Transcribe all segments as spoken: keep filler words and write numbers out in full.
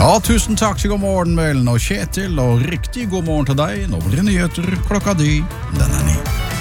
Ja, tusen takk til god morgen, Mellen og Kjetil, og riktig god morgen til deg. Nå blir det nyheter klokka di, den er ni.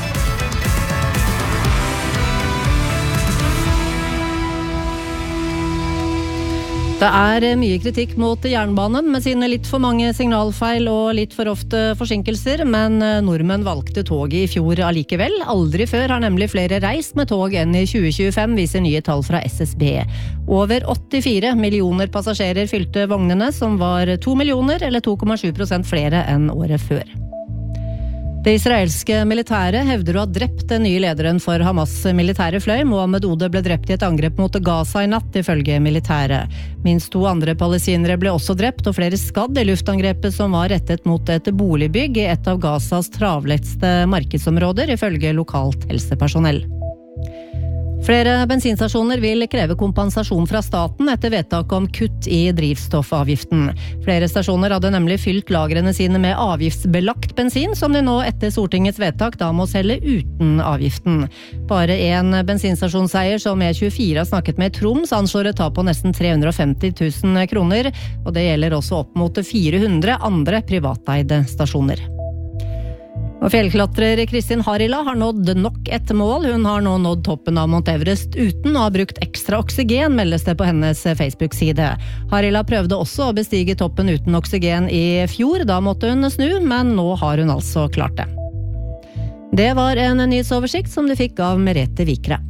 Det er mye kritikk mot jernbanen med sine litt for mange signalfeil og litt for ofte forsinkelser, men nordmenn valgte toget i fjor allikevel. Aldri før har nemlig flere reist med tog enn i tjue tjuefem, viser nye tall fra S S B. Over åttifire millioner passasjerer fylte vognene, som var to millioner eller to komma sju prosent flere enn året før. Det israelske militæret hevder å ha drept den nye lederen for Hamas militære fløy. Mohammed Ode ble drept i et angrep mot Gaza i natt, ifølge militæret. Minst to andre palestinere ble også drept, og flere skadd i luftangrepet som var rettet mot et boligbygg i et av Gazas travleste markedsområder, ifølge lokalt helsepersonell. Flere bensinstasjoner vil kreve kompensasjon fra staten etter vedtak om kutt i drivstoffavgiften. Flere stasjoner hadde nemlig fylt lagrene sine med avgiftsbelagt bensin, som de nå etter Stortingets vedtak da må selge uten avgiften. Bare en bensinstasjonseier som E tjuefire har snakket med i Troms anslår et tap på nesten tre hundre og femti tusen kroner, og det gjelder også opp mot fire hundre andre privateide stasjoner. Og fjellklatrer Kristin Harila har nådd nok et mål. Hun har nå nådd toppen av Mount Everest uten å ha brukt ekstra oksygen, meldes det på hennes Facebook-side. Harila prøvde også å bestige toppen uten oksygen i fjor, da måtte hun snu, men nå har hun altså klart det. Det var en nyhetsoversikt som du fikk av Merete Vikre.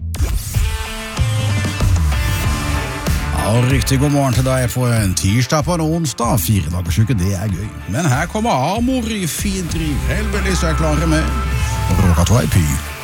Ja, riktig god morgen til deg på en tirsdag på en onsdag. Fire dagers uke, det er gøy. Men her kommer Amor i fint driv. Heldigvis er klare med Råkatoi Py.